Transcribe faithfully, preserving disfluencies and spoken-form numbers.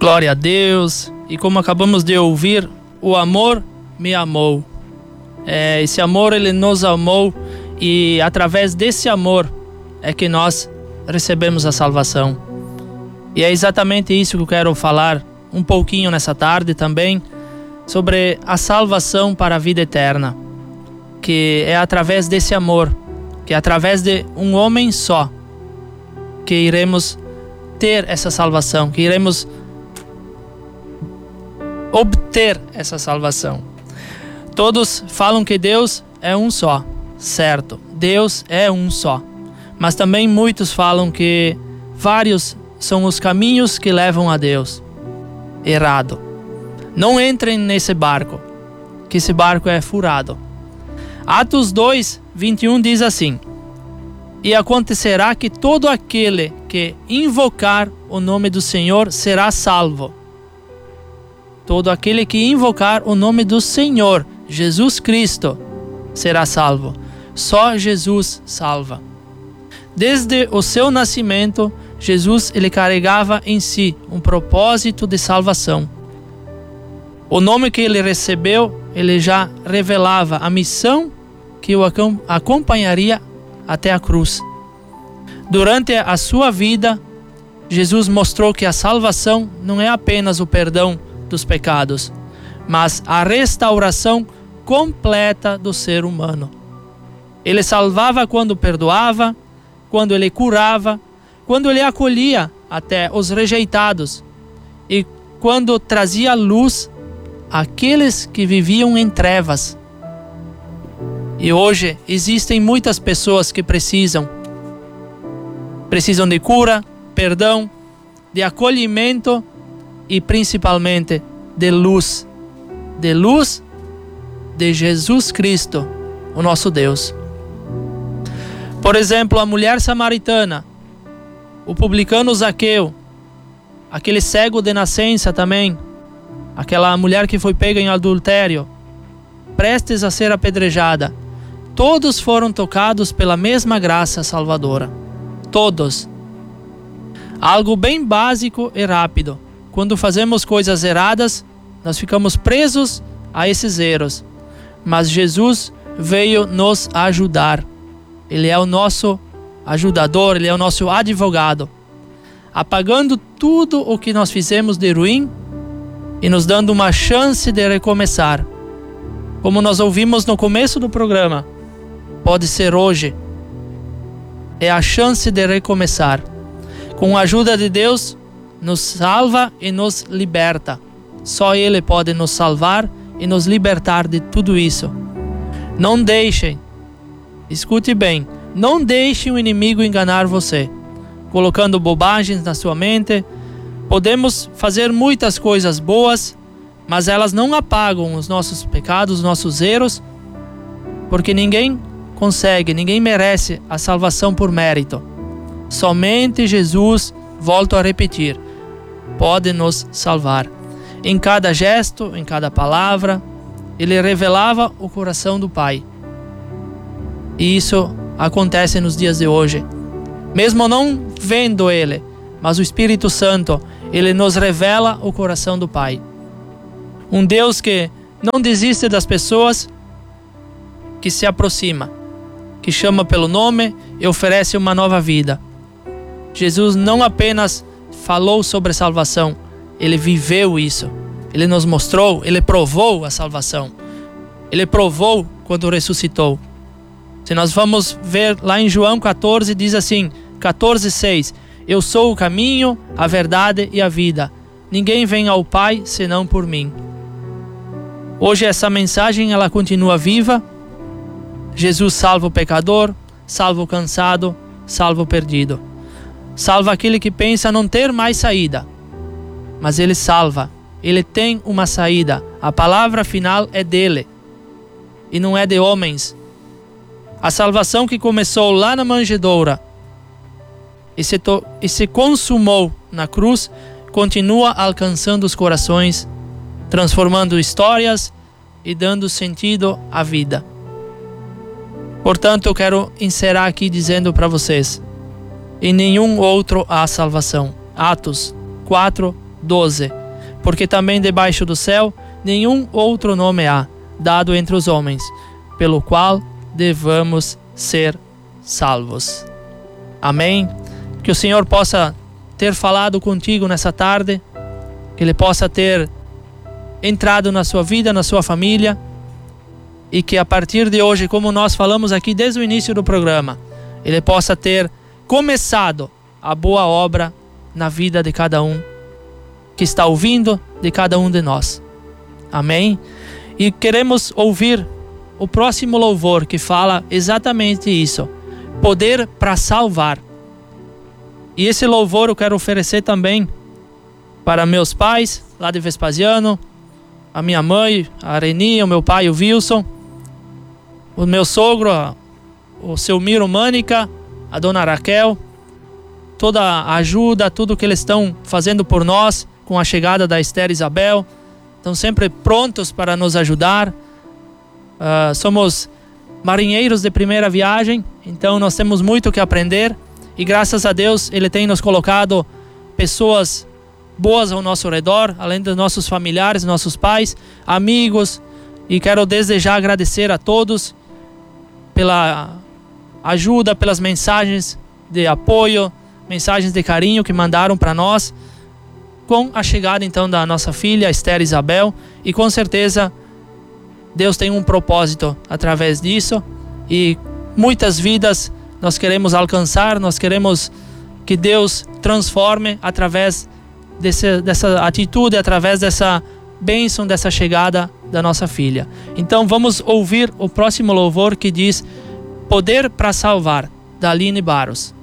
Glória a Deus. E como acabamos de ouvir, o amor me amou. É, esse amor, ele nos amou, e através desse amor é que nós recebemos a salvação. E é exatamente isso que eu quero falar um pouquinho nessa tarde também, sobre a salvação para a vida eterna, que é através desse amor, que é através de um homem só que iremos ter essa salvação, que iremos obter essa salvação. Todos falam que Deus é um só, certo? Deus é um só. Mas também muitos falam que vários são os caminhos que levam a Deus. Errado. Não entrem nesse barco, que esse barco é furado. Atos dois, vinte e um diz assim: e acontecerá que todo aquele que invocar o nome do Senhor será salvo. Todo aquele que invocar o nome do Senhor, Jesus Cristo, será salvo. Só Jesus salva. Desde o seu nascimento, Jesus ele carregava em si um propósito de salvação. O nome que ele recebeu, ele já revelava a missão que o acompanharia até a cruz. Durante a sua vida, Jesus mostrou que a salvação não é apenas o perdão dos pecados, mas a restauração completa do ser humano. Ele salvava quando perdoava, quando ele curava, quando ele acolhia até os rejeitados e quando trazia luz àqueles que viviam em trevas. E hoje existem muitas pessoas que precisam precisam de cura, perdão, de acolhimento e principalmente de luz, de luz de Jesus Cristo, o nosso Deus. Por exemplo, a mulher samaritana, o publicano Zaqueu, aquele cego de nascença também, aquela mulher que foi pega em adultério, prestes a ser apedrejada, todos foram tocados pela mesma graça salvadora. Todos. Algo bem básico e rápido. Quando fazemos coisas erradas, nós ficamos presos a esses erros. Mas Jesus veio nos ajudar. Ele é o nosso ajudador, Ele é o nosso advogado, apagando tudo o que nós fizemos de ruim e nos dando uma chance de recomeçar. Como nós ouvimos no começo do programa, pode ser hoje. É a chance de recomeçar. Com a ajuda de Deus, nos salva e nos liberta. Só Ele pode nos salvar e nos libertar de tudo isso. Não deixem, escute bem, não deixe o inimigo enganar você, colocando bobagens na sua mente. Podemos fazer muitas coisas boas, mas elas não apagam os nossos pecados, os nossos erros, porque ninguém consegue, ninguém merece a salvação por mérito. Somente Jesus, volto a repetir, pode nos salvar. Em cada gesto, em cada palavra, Ele revelava o coração do Pai. E isso acontece nos dias de hoje. Mesmo não vendo Ele, mas o Espírito Santo, Ele nos revela o coração do Pai. Um Deus que não desiste das pessoas que se aproxima, que chama pelo nome e oferece uma nova vida. Jesus não apenas falou sobre salvação, Ele viveu isso. Ele nos mostrou, Ele provou a salvação. Ele provou quando ressuscitou. Se nós vamos ver lá em João quatorze, diz assim, quatorze, seis: eu sou o caminho, a verdade e a vida. Ninguém vem ao Pai senão por mim. Hoje essa mensagem ela continua viva. Jesus salva o pecador, salva o cansado, salva o perdido. Salva aquele que pensa não ter mais saída. Mas Ele salva. Ele tem uma saída. A palavra final é dele. E não é de homens. A salvação que começou lá na manjedoura e se, to- e se consumou na cruz, continua alcançando os corações, transformando histórias e dando sentido à vida. Portanto, eu quero encerrar aqui dizendo para vocês: em nenhum outro há salvação. Atos quatro, doze. Porque também debaixo do céu nenhum outro nome há, dado entre os homens, pelo qual devamos ser salvos. Amém? Que o Senhor possa ter falado contigo nessa tarde, que Ele possa ter entrado na sua vida, na sua família, e que a partir de hoje, como nós falamos aqui desde o início do programa, Ele possa ter começado a boa obra na vida de cada um que está ouvindo, de cada um de nós. Amém? E queremos ouvir o próximo louvor que fala exatamente isso: poder para salvar. E esse louvor eu quero oferecer também para meus pais, lá de Vespasiano, a minha mãe, a Areni, o meu pai, o Wilson, o meu sogro, o seu Miro Mânica, a dona Raquel, toda a ajuda, tudo que eles estão fazendo por nós com a chegada da Esther e Isabel. Estão sempre prontos para nos ajudar. Uh, somos marinheiros de primeira viagem, então nós temos muito que aprender. E graças a Deus, Ele tem nos colocado pessoas boas ao nosso redor, além dos nossos familiares, nossos pais, amigos. E quero desde já agradecer a todos pela ajuda, pelas mensagens de apoio, mensagens de carinho que mandaram para nós, com a chegada então da nossa filha, Esther e Isabel. E com certeza Deus tem um propósito através disso, e muitas vidas nós queremos alcançar, nós queremos que Deus transforme através desse, dessa atitude, através dessa bênção, dessa chegada da nossa filha. Então vamos ouvir o próximo louvor que diz Poder para Salvar, da Aline Barros.